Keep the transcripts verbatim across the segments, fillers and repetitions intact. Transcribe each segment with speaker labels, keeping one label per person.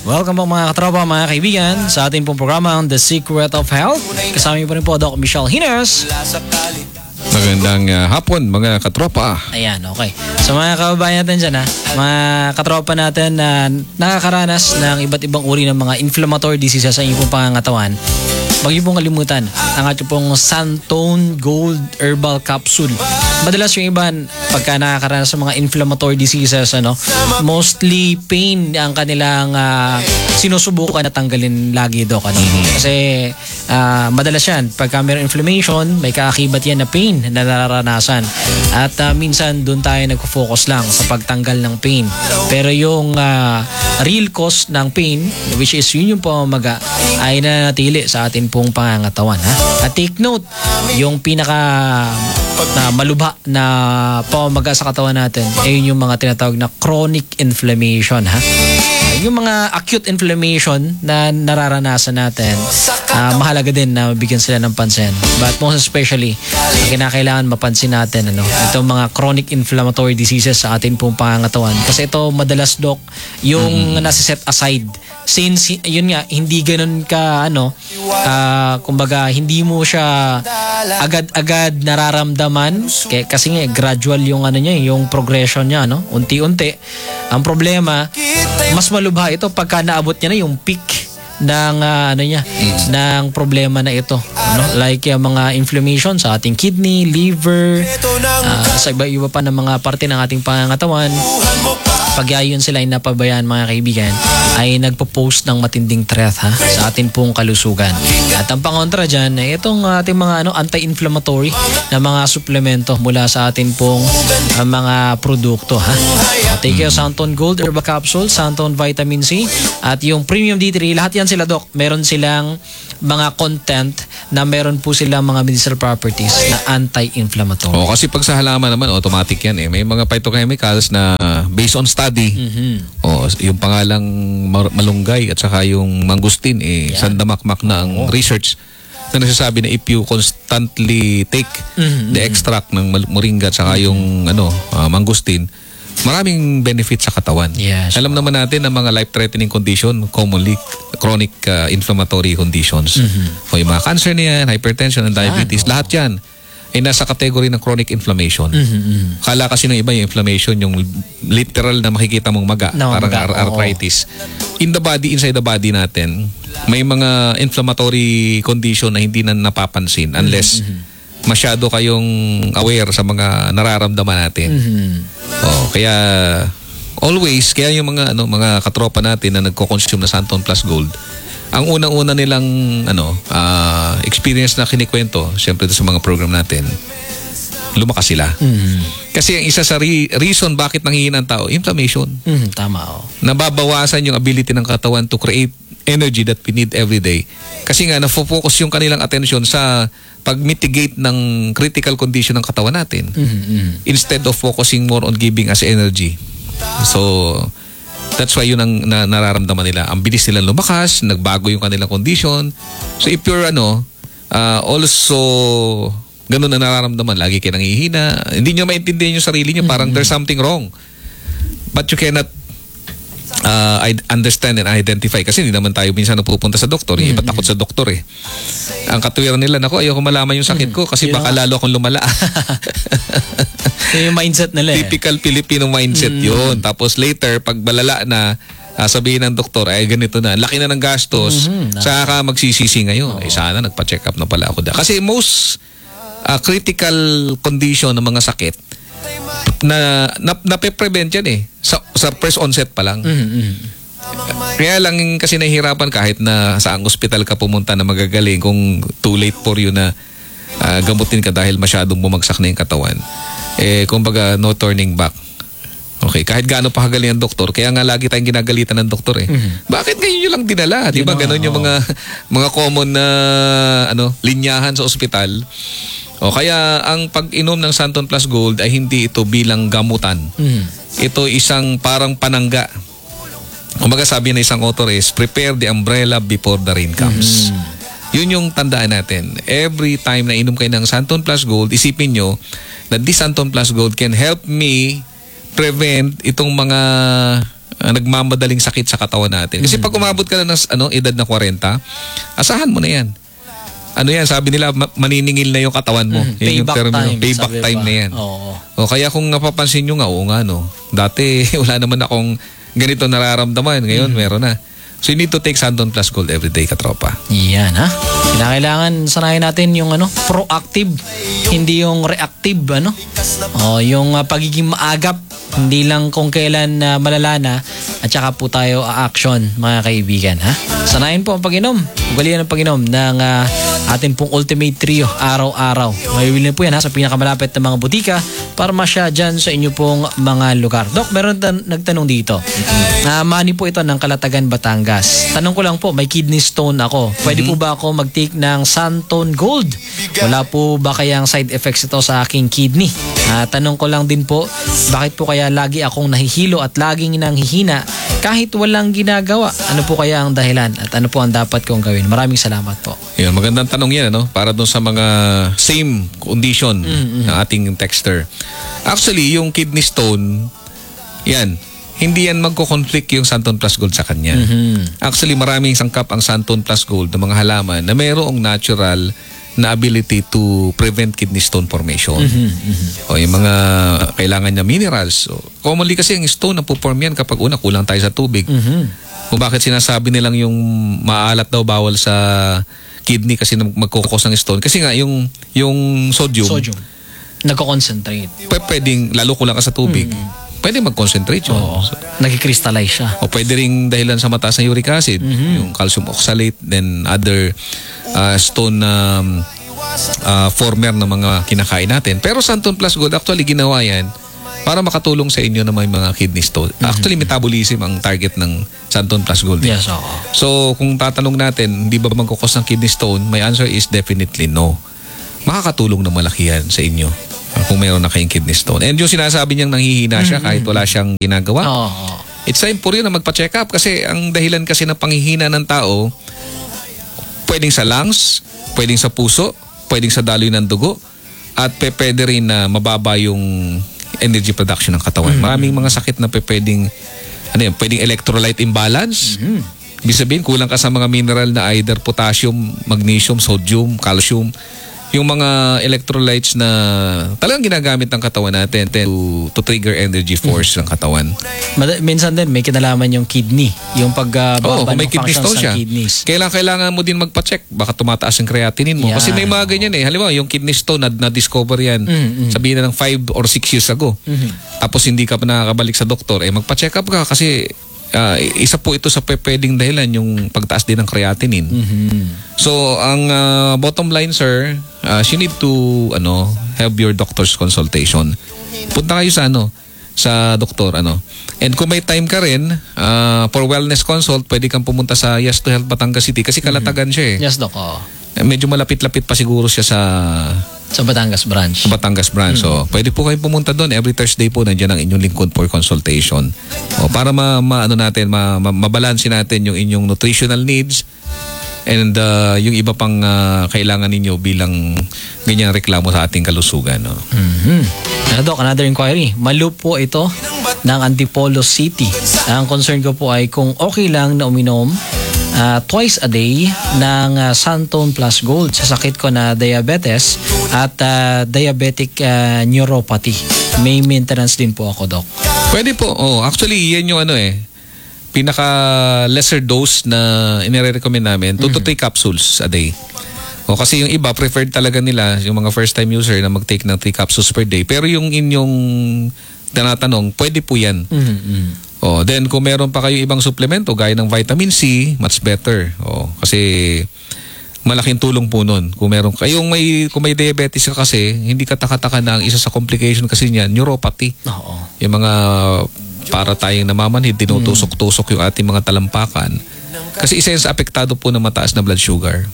Speaker 1: Welcome po mga katropa, mga kaibigan sa ating pong programang The Secret of Health. Kasama niyo po rin po Doc Michelle Hines.
Speaker 2: Magandang uh, hapon mga katropa.
Speaker 1: Ayan, okay. So mga kababayan natin dyan ha, mga katropa natin na nakakaranas ng iba't ibang uri ng mga inflammatory diseases sa inyong pong pangangatawan, huwag niyo pong kalimutan ang ating pong Santone Gold Herbal Capsule. Madalas yung iba, pagka nakakaranas ng mga inflammatory diseases, ano, mostly pain ang kanilang uh, sinusubukan na tanggalin lagi, Doc. Ano? Mm-hmm. Kasi uh, madalas yan, pagka mayroong inflammation, may kaakibat yan na pain na nararanasan. At uh, minsan doon tayo nagfo-focus lang sa pagtanggal ng pain. Pero yung uh, real cause ng pain, which is yun yung pamamaga, ay nanatili sa atin pong pangangatawan. Ha? At take note, yung pinaka na malubha na pamamaga sa katawan natin ay yun yung mga tinatawag na chronic inflammation. Ha? Yung mga acute inflammation na nararanasan natin, uh, mahalaga din na mabigyan sila ng pansin. But most especially, ang kinakailangan mapansin natin, ano, itong mga chronic inflammatory diseases sa ating pong pangangatawan. Kasi ito madalas, Doc, yung mm-hmm. nasi-set aside. Since, yun nga, hindi ganun ka, ano, uh, kumbaga, hindi mo siya agad-agad nararamdaman. K- kasi nga, gradual yung, ano niya, yung progression niya, no? Unti-unti. Ang problema, mas malubha ito pagka naabot niya na yung peak ng uh, ano niya, mm. ng problema na ito, no? Like yung uh, mga inflammation sa ating kidney, liver, uh, sa iba-iba pa ng mga parte ng ating pangangatawan. Pag yun sila ay napabayaan, mga kaibigan, ay nagpo-post ng matinding threat, ha, sa ating pong kalusugan. At ang pangontra dyan ay itong ating mga ano, anti-inflammatory na mga suplemento mula sa ating pong uh, mga produkto, ha. Take your Santone Gold Herbal Capsule, Santone Vitamin C, at yung Premium D three. Lahat yan sila, Doc. Meron silang mga content na meron po silang mga medicinal properties na anti-inflammatory.
Speaker 2: O, kasi pag sa halaman naman, automatic yan eh. May mga phytochemicals na based on study.
Speaker 1: Mm-hmm.
Speaker 2: O, yung pangalang malunggay at saka yung mangustin, eh, yeah. sandamakmak na ang oh. research na nagsasabi na if you constantly take mm-hmm. the extract ng moringa at saka yung ano, uh, mangustin, maraming benefit sa katawan. Yes. Alam naman natin na mga life-threatening condition, commonly chronic uh, inflammatory conditions. Mm-hmm. O yung mga cancer niyan, hypertension and diabetes, ah, no. lahat yan ay nasa kategory ng chronic inflammation. Mm-hmm. Kala kasi ng iba yung inflammation, yung literal na makikita mong maga, no, parang maga. arthritis. Oh. In the body, inside the body natin, may mga inflammatory condition na hindi na napapansin unless mm-hmm. masyado kayong aware sa mga nararamdaman natin. Mm-hmm. Oh, kaya always, kaya yung mga ano, mga katropa natin na nagko-consume na Santone Plus Gold, ang unang-una nilang ano, uh, experience na kinikwento, siyempre sa mga program natin, lumakas sila. Mm-hmm. Kasi ang isa sa re- reason bakit nanghihina ang tao, inflammation.
Speaker 1: Mm-hmm, tama. Oh.
Speaker 2: Nababawasan yung ability ng katawan to create energy that we need every day. Kasi nga, nafo-focus yung kanilang attention sa pag-mitigate ng critical condition ng katawan natin. Mm-hmm. Instead of focusing more on giving us energy. So, that's why yun ang na, nararamdaman nila. Ang bilis nilang lumakas, nagbago yung kanilang condition. So, if you're ano, uh, also ganun na nararamdaman, lagi kayo nangihina, hindi nyo maintindihan yung sarili nyo, parang mm-hmm. there's something wrong. But you cannot Uh, I understand and identify kasi hindi naman tayo minsan napupunta sa doktor, mm-hmm. iba takot sa doktor eh. Ang katuwiran nila, nako, ayoko malaman yung sakit ko kasi baka lalo akong lumala.
Speaker 1: Yung mindset nila eh.
Speaker 2: Typical Filipino mindset mm-hmm. yun. Tapos later, pag balala na, uh, sabihin ng doktor, ay ganito na, laki na ng gastos, mm-hmm. saka magsisisi ngayon. Oh. Eh sana nagpa-check up na pala ako da. Kasi most uh, critical condition ng mga sakit, na nape-prevent yan eh sa, sa first onset pa lang. Mm-hmm. Kaya lang kasi nahihirapan kahit na saang ospital ka pumunta na magagaling kung too late for you na uh, gamutin ka dahil masyadong bumagsak na yung katawan. Eh, kumbaga, no turning back. Okay, kahit gaano pa kagaling ang doktor, kaya nga lagi tayong ginagalitan ng doktor eh. Mm-hmm. Bakit ngayon nyo lang dinala? Di ba? Ganon yung mga, mga common na ano, linyahan sa ospital. O kaya ang pag-inom ng Santone Plus Gold ay hindi ito bilang gamutan. Mm. Ito isang parang panangga. Umaga sabi na isang author is, prepare the umbrella before the rain comes. Mm. Yun yung tandaan natin. Every time na inom kayo ng Santone Plus Gold, isipin nyo that this Santone Plus Gold can help me prevent itong mga uh, nagmamadaling sakit sa katawan natin. Kasi pag umabot ka na ng ano, edad na forty, asahan mo na yan. Ano yan, sabi nila, ma- maniningil na yung katawan mo.
Speaker 1: Mm,
Speaker 2: Yan yung
Speaker 1: payback
Speaker 2: term,
Speaker 1: time,
Speaker 2: payback
Speaker 1: sabi
Speaker 2: time
Speaker 1: ba?
Speaker 2: na yan.
Speaker 1: Oo.
Speaker 2: O, kaya kung napapansin nyo nga, oo nga, no. Dati, wala naman akong ganito nararamdaman. Ngayon, meron na. So, you need to take Santon Plus Gold everyday, katropa.
Speaker 1: Yan ha. Kinakailangan sanayin natin yung ano, proactive, hindi yung reactive, ano. O, yung uh, pagiging maagap, hindi lang kung kailan uh, malala na, at saka po tayo a-action, mga kaibigan, ha. Sanayin po ang pag-inom. Ugalian ang pag-inom ng uh, atin pong Ultimate Trio araw-araw. Mayibili po yan ha sa pinakamalapit na mga butika para masya dyan sa inyo pong mga lugar. Dok, meron tan- nagtanong dito. Uh, mani po ito ng Kalatagan, Batangas. Tanong ko lang po, may kidney stone ako. Pwede po ba ako mag-take ng Santon Gold? Wala po ba kayang side effects ito sa aking kidney? Uh, tanong ko lang din po, bakit po kaya lagi akong nahihilo at laging nanghihina kahit walang ginagawa? Ano po kaya ang dahilan at ano po ang dapat kong gawin? Maraming salamat po.
Speaker 2: Yan, magandang tanong yan, ano? Para dun sa mga same condition
Speaker 1: Mm-hmm.
Speaker 2: ng ating texter. Actually, yung kidney stone, yan, hindi yan magko-conflict yung Santon Plus Gold sa kanya.
Speaker 1: Mm-hmm.
Speaker 2: Actually, maraming sangkap ang Santon Plus Gold ng mga halaman na mayroong natural na ability to prevent kidney stone formation.
Speaker 1: Mm-hmm.
Speaker 2: O yung mga kailangan niya minerals. So, commonly kasi ang stone na po-form yan kapag una kulang tayo sa tubig.
Speaker 1: Mm-hmm.
Speaker 2: Kung bakit sinasabi nilang yung maalat daw bawal sa kidney kasi magkukos ng stone. Kasi nga yung yung sodium,
Speaker 1: Sodium. Nagko-concentrate.
Speaker 2: p- pwedeng lalo kulang ka sa tubig. Pwede mag-concentrate yun.
Speaker 1: Oo.
Speaker 2: So,
Speaker 1: Nagkikrystallize siya.
Speaker 2: o pwede ring dahilan sa mataas na uric acid, yung calcium oxalate, then other uh, stone na um, uh, former na mga kinakain natin. Pero Santon Plus Gold, actually ginawa yan para makatulong sa inyo na may mga kidney stone. Actually, metabolism ang target ng Santon Plus Gold.
Speaker 1: Yes, oo.
Speaker 2: So, kung tatanong natin, hindi ba magkukos ng kidney stone? My answer is definitely no. Makakatulong na malaki yan sa inyo kung mayroon na kayong kidney stone. And yung sinasabi niyang nanghihina siya kahit wala siyang ginagawa,
Speaker 1: Oo.
Speaker 2: it's time po rin na magpa-check up kasi ang dahilan kasi ng panghihina ng tao, pwedeng sa lungs, pwedeng sa puso, pwedeng sa daloy ng dugo, at pe- pwede rin na mababa yung energy production ng katawan. Maraming mga sakit na pe- pwedeng, ano yun, pwedeng electrolyte imbalance. Ibig sabihin, kulang ka sa mga mineral na either potassium, magnesium, sodium, calcium. Yung mga electrolytes na talagang ginagamit ng katawan natin to, to trigger energy force ng katawan.
Speaker 1: Mad- minsan din may kinalaman yung kidney, yung pagbaba
Speaker 2: Oo, kung may
Speaker 1: ng
Speaker 2: kidney
Speaker 1: functions
Speaker 2: stone siya,
Speaker 1: ng kidneys.
Speaker 2: kailangan, kailangan mo din magpa-check. Baka tumataas ang creatinine mo.
Speaker 1: Yan.
Speaker 2: Kasi may mga ganyan eh. Halimbawa, yung kidney stone, na, na-discover yan,
Speaker 1: Mm, mm.
Speaker 2: sabihin na ng five or six years ago. Tapos hindi ka pa nakakabalik sa doktor, eh magpa-check up ka kasi ah, isa po ito sa pe- pwedeng dahilan yung pagtaas din ng creatinine.
Speaker 1: Mhm.
Speaker 2: So, ang ah, bottom line, sir, uh, you need to ano, have your doctor's consultation. Punta kayo sa ano, sa doktor, ano. And kung may time ka rin, ah, for wellness consult, pwede kang pumunta sa Yes to Health Batangas City kasi Kalatagan siya eh.
Speaker 1: Yes, Doc. Oo.
Speaker 2: Eh, Medyo malapit-lapit pa siguro siya sa,
Speaker 1: Sa Batangas branch.
Speaker 2: sa Batangas branch. So, pwede po kayo pumunta doon. Every Thursday po nandiyan ang inyong lingkod for consultation. O, para ma, ma ano natin, ma, ma, mabalanse natin yung inyong nutritional needs and uh, yung iba pang uh, kailangan ninyo bilang ganyan reklamo sa ating kalusugan. No?
Speaker 1: Mhm. Ano, Doc, another inquiry. Malu po ito ng Antipolo City. Ang concern ko po ay kung okay lang na uminom ah, twice a day ng ah, Santon Plus Gold sa sakit ko na diabetes at ah, diabetic ah, neuropathy. May maintenance din po ako, Doc.
Speaker 2: Pwede po. Oh, actually, yan yung ano eh, pinaka lesser dose na inire-recommend namin, two to three capsules a day. O kasi yung iba, preferred talaga nila, yung mga first time user na mag-take ng three capsules per day. Pero yung inyong tinatanong, pwede po yan.
Speaker 1: Mhm.
Speaker 2: O, then kung meron pa kayo ibang suplemento, gaya ng vitamin C, much better. O, kasi malaking tulong po nun. Kung meron kayong may, kung may diabetes ka kasi, hindi ka taka-taka na ang isa sa complication kasi niya, neuropathy.
Speaker 1: Oo.
Speaker 2: Yung mga para tayong namamanhid, tinutusok-tusok yung ating mga talampakan. Kasi isa yan sa apektado po ng mataas na blood sugar.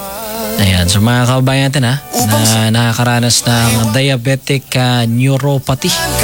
Speaker 1: Ayan, so mga kababayan natin ha, na nakakaranas ng diabetic ah, neuropathy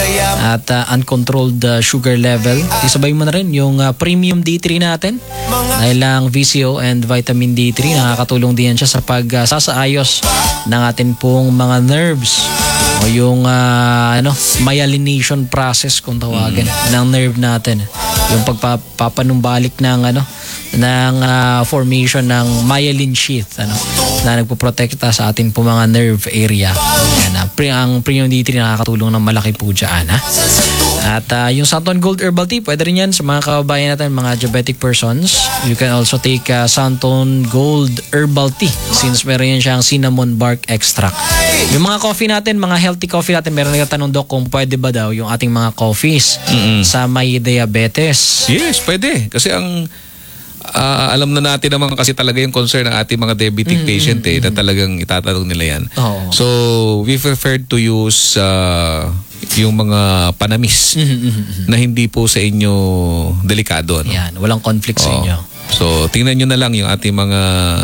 Speaker 1: at ah, uncontrolled ah, sugar level. Isabay mo na rin yung ah, premium D three natin. Dahil lang V C O and vitamin D three, nakakatulong din yan siya sa pagsasaayos ng atin pong mga nerves o yung ah, ano, myelination process kung tawagin ng nerve natin. yung pagpapanumbalik ng ano ng uh, formation ng myelin sheath ano na nagpoprotekta sa atin po mga nerve area. Yan, uh, pre, ang Premium D three nakakatulong ng malaki po dyan. Ha? At uh, yung Santon Gold Herbal Tea, pwede rin yan sa mga kababayan natin, mga diabetic persons. You can also take uh, Santon Gold Herbal Tea since meron yan siyang cinnamon bark extract. Yung mga coffee natin, mga healthy coffee natin, meron nagtatanong Doc kung pwede ba daw yung ating mga coffees Mm-mm. sa may diabetes.
Speaker 2: Yes, pwede. Kasi ang uh, alam na natin naman kasi talaga yung concern ng ating mga diabetic mm-hmm. patient eh, na talagang itatanong nila yan.
Speaker 1: Oh.
Speaker 2: So, we preferred to use uh, yung mga panamis mm-hmm. na hindi po sa inyo delikado. Ano?
Speaker 1: Yan, walang conflict oh. sa inyo.
Speaker 2: So, tingnan nyo na lang yung ating mga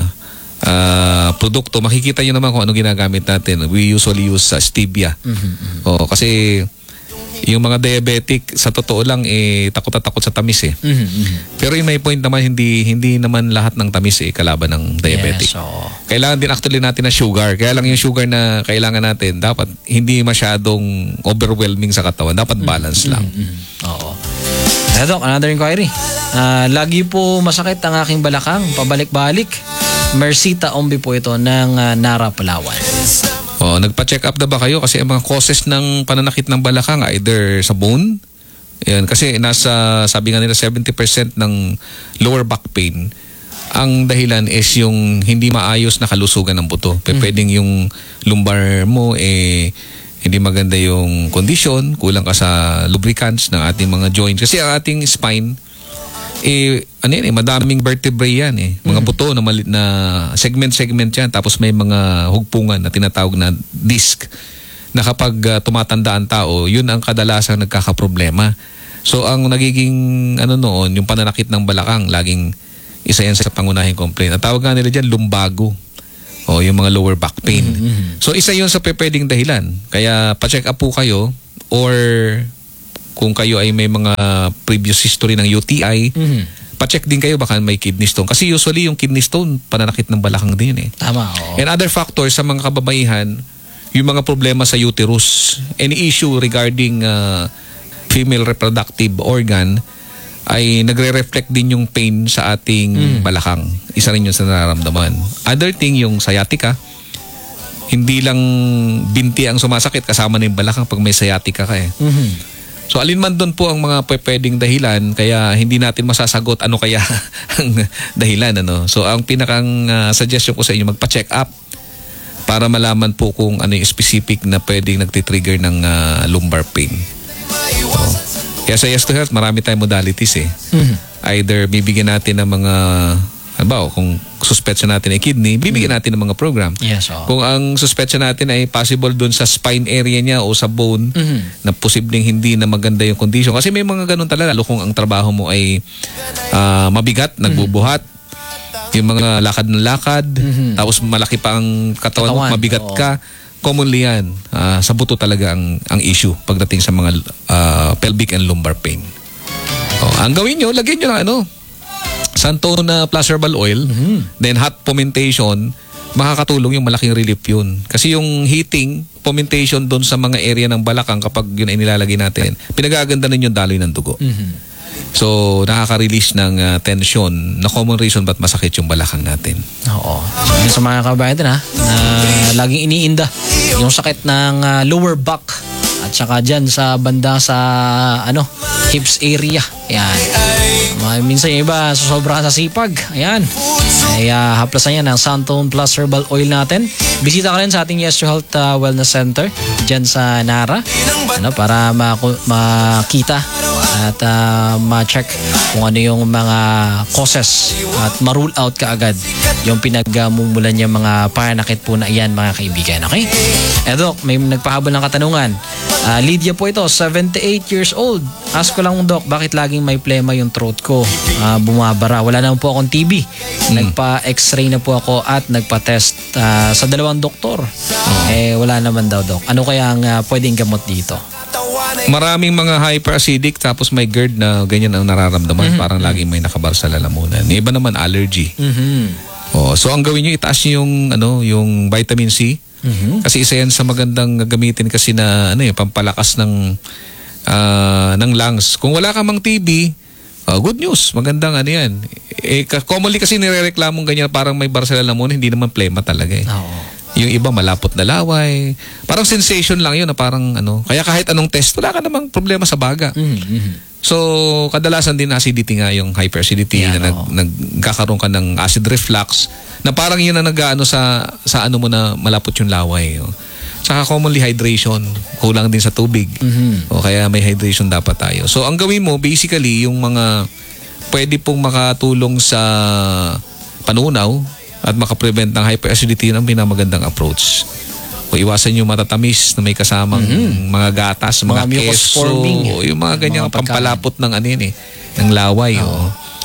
Speaker 2: uh, produkto. Makikita nyo naman kung ano ginagamit natin. We usually use uh, stevia. Mm-hmm. Oh, kasi yung mga diabetic sa totoo lang eh takot at takot sa tamis eh. Mm-hmm. Pero yung may point naman hindi hindi naman lahat ng tamis eh kalaban ng diabetic.
Speaker 1: Yes, so...
Speaker 2: Kailangan din actually natin na sugar. Kaya lang yung sugar na kailangan natin dapat hindi masyadong overwhelming sa katawan. Dapat balance mm-hmm. lang.
Speaker 1: Mm-hmm. Oo. Eh, Doc, another inquiry. Uh, lagi po masakit ang aking balakang, pabalik-balik. Mercita Ombi po ito ng uh, Nara, Palawan.
Speaker 2: Oh, nagpa-check up na ba kayo? Kasi ang mga causes ng pananakit ng balakang either sa bone, yan, kasi nasa, sabi nga nila, seventy percent ng lower back pain, ang dahilan is yung hindi maayos na kalusugan ng buto. Mm. Pwedeng yung lumbar mo, eh, hindi maganda yung condition, kulang ka sa lubricants ng ating mga joints. Kasi ang ating spine, eh, ano yan eh, madaming vertebrae yan eh. Mga mm. buto na, mali- na segment-segment yan. Tapos may mga hugpungan na tinatawag na disc na kapag uh, tumatanda ang tao, yun ang kadalasang nagkakaproblema. So, ang nagiging, ano noon, yung pananakit ng balakang, laging isa yan sa pangunahing complaint. Ang tawag nga nila dyan, lumbago. O, yung mga lower back pain. Mm-hmm. So, isa yun sa pwedeng dahilan. Kaya, pa-check up po kayo or kung kayo ay may mga previous history ng U T I, mm-hmm. pa-check din kayo baka may kidney stone. Kasi usually yung kidney stone, pananakit ng balakang din eh.
Speaker 1: Tama, oo.
Speaker 2: And other factors sa mga kababaihan, yung mga problema sa uterus, any issue regarding uh, female reproductive organ, ay nagre-reflect din yung pain sa ating mm. balakang. Isa rin yun sa nararamdaman. Other thing, yung sciatica, hindi lang binti ang sumasakit, kasama na yung balakang pag may sciatica ka eh. Mm-hmm. So alinman doon po ang mga pwedeng dahilan kaya hindi natin masasagot ano kaya ang dahilan ano. So ang pinakang uh, suggestion ko sa inyo magpa-check up para malaman po kung ano yung specific na pwedeng nagti-trigger ng uh, lumbar pain. So, kaya sa Yes to Health marami tayong modalities eh. Mm-hmm. Either bibigyan natin ng mga halimbawa, kung suspetsya natin ay kidney, bibigyan natin ng mga program.
Speaker 1: Yes, oh.
Speaker 2: Kung ang suspetsya natin ay possible doon sa spine area niya o sa bone, mm-hmm. na posibleng hindi na maganda yung condition. Kasi may mga ganun talaga, lalo kung ang trabaho mo ay uh, mabigat, mm-hmm. nagbubuhat, yung mga lakad ng lakad, mm-hmm. tapos malaki pa ang katawan, katawan mo, mabigat oh. ka, commonly yan. Uh, sa buto talaga ang, ang issue pagdating sa mga uh, pelvic and lumbar pain. Oh, ang gawin nyo, lagyan nyo ng ano, Santon na plus herbal oil, mm-hmm. then hot fomentation, makakatulong yung malaking relief yun. Kasi yung heating, fomentation doon sa mga area ng balakang kapag yun ay nilalagay natin, pinagaganda na yung daloy ng dugo. Mm-hmm. So, nakaka-release ng uh, tension na common reason ba't masakit yung balakang natin.
Speaker 1: Oo. So, sa mga kabayan din ha, na laging iniinda yung sakit ng uh, lower back at saka dyan sa banda sa ano hips area. Ayan. Minsan yung iba sosobra sa sipag. Ayan. Ay uh, haplasan yan ng Santon Plus Herbal Oil natin. Bisita ka rin sa ating Yes to Health uh, Wellness Center dyan sa Nara ano, para maku- makita at uh, ma-check kung ano yung mga causes at ma-rule out ka agad yung pinagmumulan niya mga pananakit po na iyan mga kaibigan. Okay? Eh Doc, may nagpahabol ng katanungan. Uh, Lydia po ito, seventy-eight years old. Ask ko lang, Doc, bakit laging may plema yung throat ko? Uh, bumabara. Wala naman po akong T B. Hmm. Nagpa-x-ray na po ako at nagpa-test uh, sa dalawang doktor. Hmm. Eh, wala naman daw, Doc. Ano kaya ang uh, pwedeng gamot dito?
Speaker 2: Maraming mga hyperacidic tapos may GERD na ganyan ang nararamdaman. Mm-hmm. Parang laging may nakabar sa lalamunan. Iba naman allergy. Mm-hmm. Oh, so ang gawin nyo, itaas nyo yung, ano, yung vitamin C. Mm-hmm. Kasi isa yan sa magandang gamitin kasi na ano, yung pampalakas ng, uh, ng lungs. Kung wala ka mang T B, Uh, good news. Magandang ano yan. Eh, commonly kasi nirereklamong ganyan parang may Barcelona Lamuna, hindi naman plema talaga eh.
Speaker 1: Oo.
Speaker 2: Yung iba malapot na laway. Parang sensation lang yun na parang ano. Kaya kahit anong test, wala ka namang problema sa baga.
Speaker 1: Mm-hmm.
Speaker 2: So, kadalasan din acidity nga yung hyperacidity
Speaker 1: Yan,
Speaker 2: na nag,
Speaker 1: oo.
Speaker 2: nagkakaroon ka ng acid reflux na parang yun na nag-ano sa, sa ano mo na malapot yung laway. Oh. Saka commonly hydration, kulang din sa tubig.
Speaker 1: Mm-hmm.
Speaker 2: O kaya may hydration dapat tayo. So ang gawin mo basically yung mga pwede pong makatulong sa panunaw at makaprevent ng hyperacidity ng pinamagandang approach. O iwasan yung matatamis na may kasamang mm-hmm. mga gatas, mga,
Speaker 1: Mga mucus
Speaker 2: keso,
Speaker 1: forming.
Speaker 2: o yung mga ganyang
Speaker 1: Mga pagkain.
Speaker 2: pampalapot ng ano yun eh, ng laway.
Speaker 1: Oo.
Speaker 2: O.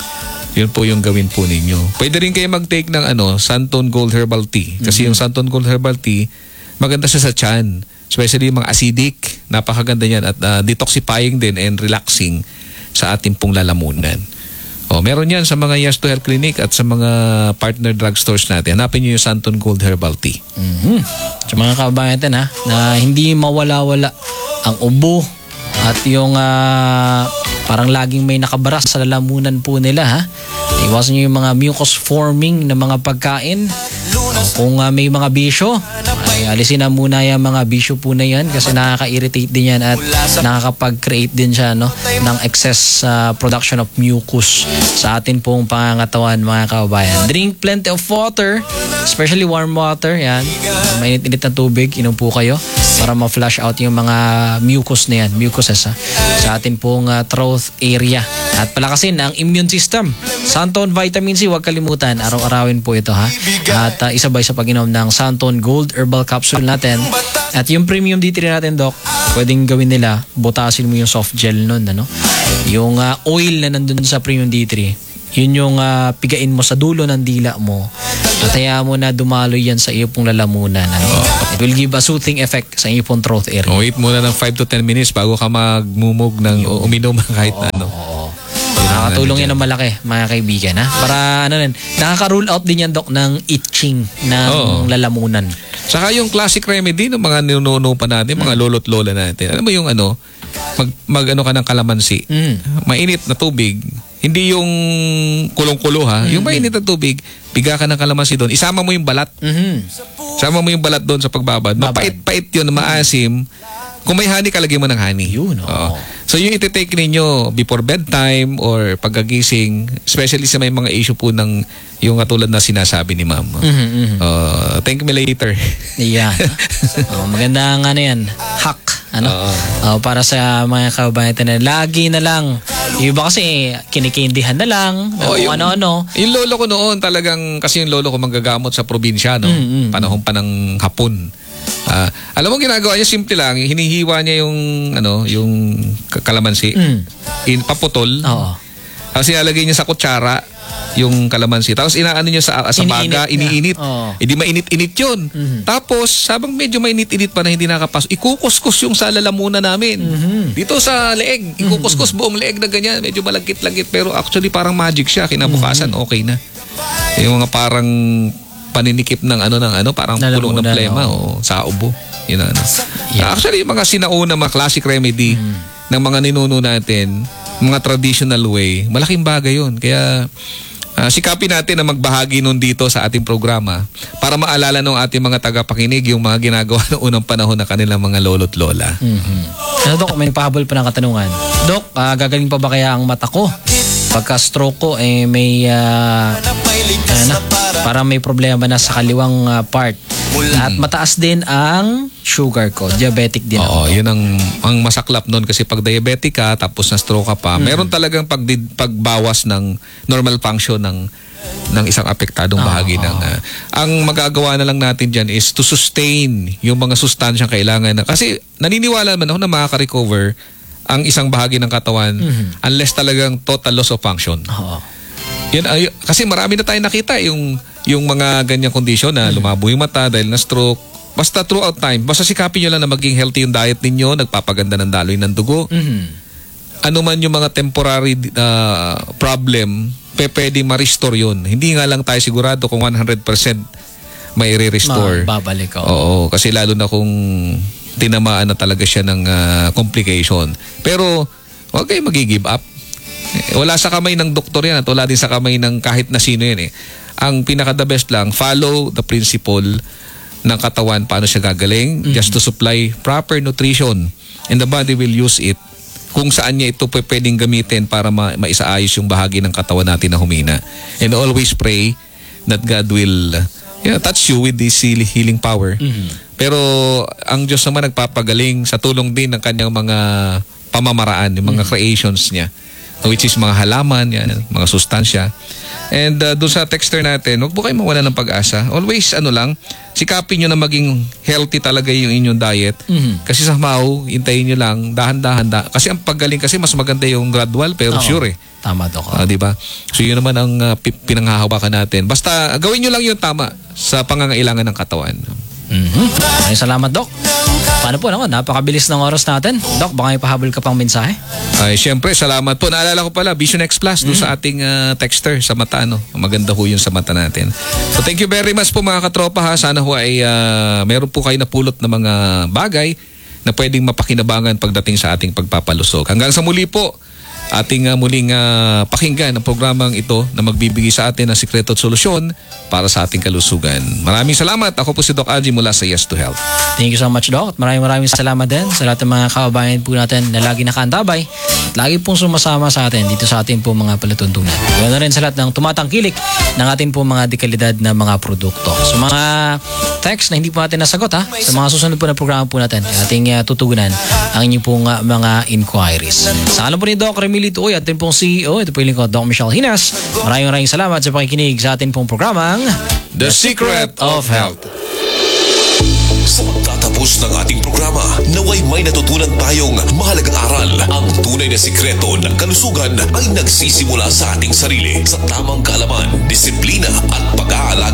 Speaker 2: Yun po yung gawin po ninyo. Pwede rin kayo mag-take ng ano, Santon Gold Herbal Tea. Kasi
Speaker 1: Mm-hmm.
Speaker 2: yung Santon Gold Herbal Tea, maganda siya sa tiyan. Especially yung mga acidic. Napakaganda yan at uh, detoxifying din and relaxing sa ating pong lalamunan. O, meron yan sa mga Yes to Health Clinic at sa mga partner drugstores natin. Hanapin nyo yung Santon Gold Herbal Tea.
Speaker 1: Mm-hmm. Sa mga kabayan natin ha, na hindi mawala-wala ang ubo at yung ah, parang laging may nakabaras sa lalamunan po nila ha. Iwasan nyo yung mga mucus forming na mga pagkain. Kung uh, may mga bisyo, ay alisin na muna yung mga bisyo po na yan kasi nakaka-irritate din yan at nakakapag-create din siya no, ng excess uh, production of mucus sa atin pong pangangatawan mga kababayan. Drink plenty of water, especially warm water. Yan. Mainit-init na tubig, inom po kayo para ma-flush out yung mga mucus na yan, mucuses ha, sa atin pong uh, throat area. At palakasin ang immune system. Santon Vitamin C, huwag kalimutan. Araw-arawin po ito ha. At uh, isabay sa pag-inom ng Santon Gold Herbal Capsule natin. At yung Premium D three natin, Doc, pwedeng gawin nila, butasin mo yung soft gel nun. Ano? Yung uh, oil na nandun sa Premium D three, yun yung uh, pigain mo sa dulo ng dila mo. At hayaan mo na dumaloy yan sa iyo pong lalamunan. Ano? It will give a soothing effect sa iyo pong throat area.
Speaker 2: O, wait muna ng five to ten minutes bago ka magmumog ng o uminom kahit na ano.
Speaker 1: Nakakatulong yan ng malaki, mga kaibigan. Ha? Para ano rin, nakaka-rule out din yan, Dok, ng itching ng
Speaker 2: Oo.
Speaker 1: lalamunan.
Speaker 2: Saka yung classic remedy ng mga ninuno pa natin, mga lolo't lola natin. Alam mo yung ano, mag, mag ano ka ng kalamansi.
Speaker 1: Mm.
Speaker 2: Mainit na tubig. Hindi yung kulong-kulo ha. Yung mainit na tubig, biga ka ng kalamansi doon. Isama mo yung balat.
Speaker 1: Mm-hmm.
Speaker 2: Isama mo yung balat doon sa pagbabad. Mapait-pait yun, maasim. Kung may honey, kalagay mo ng honey.
Speaker 1: Yun, oo.
Speaker 2: Oo. So yung iti-take ninyo before bedtime or pagkagising, especially sa may mga issue po ng yung katulad na sinasabi ni ma'am.
Speaker 1: Mm-hmm, mm-hmm.
Speaker 2: Uh, thank me later.
Speaker 1: Yeah. Oh, maganda nga ano yan. Hack. Ano?
Speaker 2: Oo.
Speaker 1: Oh, para sa mga kababayan na lagi na lang. Yung iba kasi kinikindihan na lang.
Speaker 2: Oh,
Speaker 1: O
Speaker 2: yung-
Speaker 1: ano-ano.
Speaker 2: Yung lolo ko noon talagang, kasi yung lolo ko manggagamot sa probinsya, no?
Speaker 1: Mm, mm,
Speaker 2: Panahon pa ng hapon. Ah, alam mo ginagawa niya, simple lang, hinihiwa niya yung ano, yung ka- kalamansi.
Speaker 1: Mm.
Speaker 2: In paputol.
Speaker 1: Oo.
Speaker 2: Tapos ilalagay niya sa kutsara yung kalamansi. Tapos inaano niya sa sa baga,
Speaker 1: Iniinit niya.
Speaker 2: iniinit.
Speaker 1: Oo.
Speaker 2: Hindi mainit-init 'yun.
Speaker 1: Mhm.
Speaker 2: Tapos sabang medyo mainit-init pa na hindi nakapasok, ikukuskus yung sa lalamunan namin.
Speaker 1: Mhm.
Speaker 2: Dito sa leeg, ikukuskus buong leeg na ganyan, medyo malagkit-lagkit pero actually parang magic siya. Kinabukasan
Speaker 1: Mhm.
Speaker 2: okay na. Yung mga parang paninikip ng ano ng ano, parang
Speaker 1: Lalamunan,
Speaker 2: pulong ng plema
Speaker 1: oo.
Speaker 2: o sa ubo. Yun ang ano.
Speaker 1: Yeah.
Speaker 2: Actually, yung mga sinauna, mga classic remedy
Speaker 1: Mhm.
Speaker 2: ng mga ninuno natin, mga traditional way, malaking bagay yun. Kaya ah, sikapin natin na magbahagi nun dito sa ating programa para maalala ng ating mga tagapakinig yung mga ginagawa ng unang panahon na kanilang mga lolo't lola.
Speaker 1: Mhm. Ano, Dok, may pahabol pa ng katanungan. Dok, ah, gagaling pa ba kaya ang mata ko? Pagka-stroke ko, eh, may ah, ano na, parang may problema na sa kaliwang ah, part. At mataas din ang sugar ko. Diabetic din
Speaker 2: Oo,
Speaker 1: ako.
Speaker 2: yun ang, ang masaklap nun kasi pag diabetic ka tapos na stroke ka pa, meron talagang pag, pagbawas ng normal function ng ng isang apektadong bahagi ng ah, ang magagawa na lang natin diyan is to sustain yung mga sustansyang kailangan na, kasi naniniwala man ako na makaka-recover ang isang bahagi ng katawan unless talagang total loss of function.
Speaker 1: Oo.
Speaker 2: Yan, ay, kasi marami na tayo nakita yung yung mga ganyang kondisyon na lumabo yung mata dahil na stroke. Basta throughout time, basta sikapin nyo lang na maging healthy yung diet ninyo, nagpapaganda ng daloy ng dugo.
Speaker 1: Mhm.
Speaker 2: Ano man yung mga temporary uh, problem, pe pwedeng ma-restore yun. Hindi nga lang tayo sigurado kung one hundred percent may re-restore.
Speaker 1: Ma- babalik ako.
Speaker 2: Oo, kasi lalo na kung tinamaan na talaga siya ng uh, complication. Pero, huwag kayo mag-give up. Eh, Wala sa kamay ng doktor yan at wala din sa kamay ng kahit na sino yan eh. Ang pinaka the best lang, follow the principle ng katawan, paano siya gagaling, just to supply proper nutrition and the body will use it kung saan niya ito p- pwedeng gamitin para ma- maisaayos yung bahagi ng katawan natin na humina. And always pray that God will yeah, touch you with this heal- healing power. Pero ang Diyos naman nagpapagaling sa tulong din ng kanyang mga pamamaraan, yung mga creations niya, which is mga halaman, yan, mga sustansya. And uh, doon sa texter natin, huwag po kayo mawala ng pag-asa. Always, ano lang, sikapin nyo na maging healthy talaga yung inyong diet.
Speaker 1: Mhm.
Speaker 2: Kasi sa mau, hintayin nyo lang, dahan-dahan. Da- kasi ang paggaling kasi mas maganda yung gradual, pero
Speaker 1: Oo.
Speaker 2: sure eh.
Speaker 1: Tama, Dok.
Speaker 2: Ah, di ba? So yun naman ang uh, pi- pinanghahawakan natin. Basta gawin nyo lang yung tama sa pangangailangan ng katawan.
Speaker 1: Mhm. Maraming salamat, Dok. Paano po naman? Napakabilis ng oras natin. Dok, baka may pahabol ka pang mensahe?
Speaker 2: Ay, syempre, salamat po. Naalala ko pala, Vision X Plus doon sa ating uh, texter sa mata. No? Maganda ho yun sa mata natin. So thank you very much po mga katropa ha. Sana ho ay uh, meron po kayo napulot na mga bagay na pwedeng mapakinabangan pagdating sa ating pagpapalusog. Hanggang sa muli po, ating uh, muling uh, pakinggan ang programang ito na magbibigay sa atin ng sikreto at solusyon para sa ating kalusugan. Maraming salamat. Ako po si Doc Algie mula sa Yes to Health.
Speaker 1: Thank you so much, Doc. At maraming maraming salamat din sa lahat ng mga kababayan po natin na lagi nakaantabay at lagi pong sumasama sa atin dito sa ating po mga palatuntunan. Ganoon rin sa lahat ng tumatangkilik ng ating po mga dekalidad na mga produkto. So mga text na hindi po natin nasagot ha, sa mga susunod po na programa po natin, ating uh, tutugunan ang inyong pong uh, mga inquiries. Sa alam po ni Doc Remilito Uy, ating pong C E O, ito po yung lingkod, Doc Michelle Hinas. Maraming maraming salamat sa pakikinig sa ating pong programang
Speaker 2: The Secret of Health.
Speaker 3: Sa pagtatapos ng ating programa, naway may natutunan tayong mahalagang aral. Ang tunay na sikreto ng kalusugan ay nagsisimula sa ating sarili. Sa tamang kaalaman, disiplina